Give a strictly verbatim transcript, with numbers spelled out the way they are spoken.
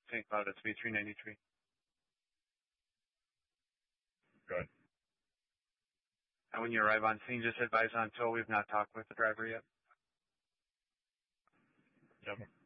Saint Cloud. It's B three ninety-three. Good. And when you arrive on scene, just advise on tow. We've not talked with the driver yet. Yep.